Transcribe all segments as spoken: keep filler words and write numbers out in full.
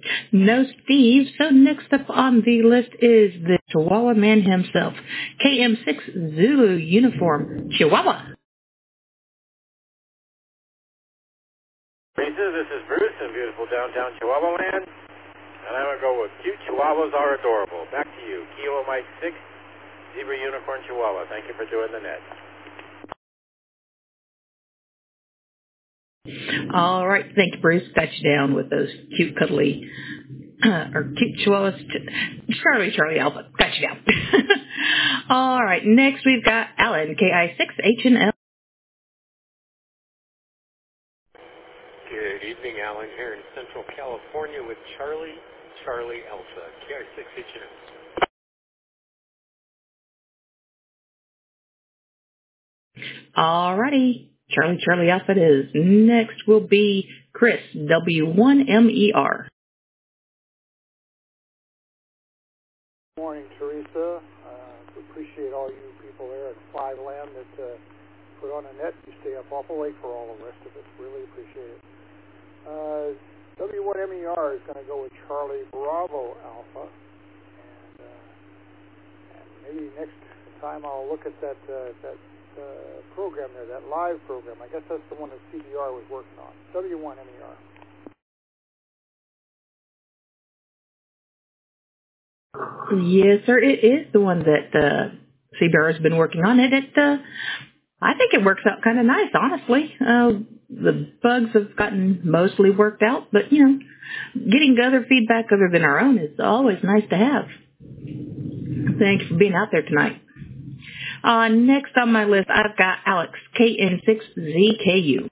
No Steve. So next up on the list is the Chihuahua man himself. K M six Zulu uniform. Chihuahua. Teresa, this is Bruce in beautiful downtown Chihuahua land. And I'm going to go with cute Chihuahuas are adorable. Back to you. Kilo Mike six, Zebra Unicorn Chihuahua. Thank you for doing the net. All right. Thank you, Bruce. Got you down with those cute, cuddly, uh, or cute Chihuahuas. Charlie, Charlie Alpha. Got you down. All right. Next, we've got Alan, K I six H and L. Good evening, Alan, here in Central California with Charlie, Charlie Alpha, K I six H and L. All righty. Charlie, Charlie Alpha it is. Next will be Chris, W one M E R. Good morning, Teresa. Uh, appreciate all you people there at Five Land that uh, put on a net. You stay up awful late for all the rest of us. Really appreciate it. Uh, W one M E R is going to go with Charlie Bravo Alpha. And, uh, and maybe next time I'll look at that uh, that uh, program there, that live program. I guess that's the one that C B R was working on. W one M E R. Yes, sir. It is the one that uh, C B R has been working on. It, it uh, I think it works out kind of nice, honestly. Uh, the bugs have gotten mostly worked out, but, you know, getting other feedback other than our own is always nice to have. Thanks for being out there tonight. Uh, next on my list, I've got Alex, K N six Z K U.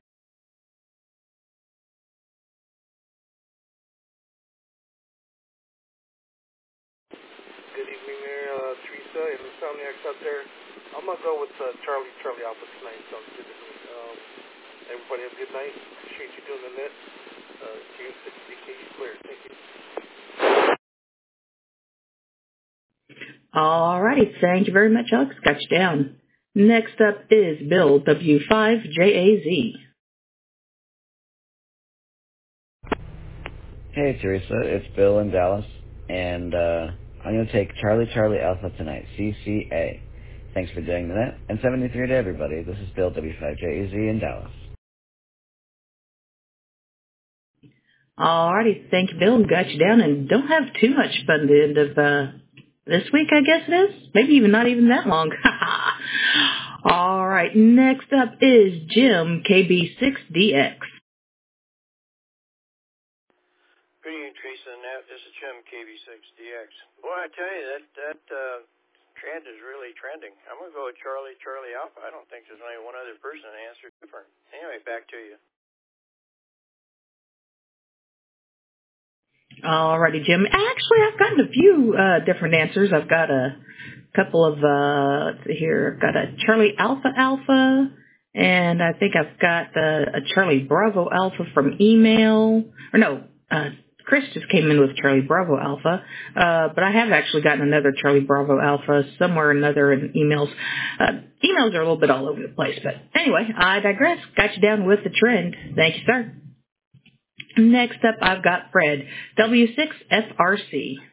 Good evening there, uh, Teresa and Insomniacs out there. I'm going to go with uh, Charlie, Charlie Alpha tonight. Sounds good to me. Um, everybody have a good night. Appreciate you doing the net. Uh, K N six Z K U clear. Thank you. All righty. Thank you very much, Alex. Got you down. Next up is Bill, W five J A Z. Hey, Teresa. It's Bill in Dallas. And uh, I'm going to take Charlie, Charlie Alpha tonight, C C A. Thanks for doing the net. And seventy-three to everybody. This is Bill, W five J A Z in Dallas. All righty. Thank you, Bill. Got you down. And don't have too much fun at the end of uh, this week, I guess it is. Maybe even not even that long. All right. Next up is Jim, K B six D X. Good evening, Teresa and Nat. This is Jim, K B six D X. Boy, I tell you, that that uh, trend is really trending. I'm going to go with Charlie, Charlie Alpha. I don't think there's only one other person that answered different. Anyway, back to you. All righty, Jim. Actually, I've gotten a few uh, different answers. I've got a couple of, uh, let's see here, I've got a Charlie Alpha Alpha, and I think I've got a, a Charlie Bravo Alpha from email. Or no, uh, Chris just came in with Charlie Bravo Alpha, uh, but I have actually gotten another Charlie Bravo Alpha somewhere or another in emails. Uh, emails are a little bit all over the place, but anyway, I digress. Got you down with the trend. Thank you, sir. Next up, I've got Fred, W six F R C.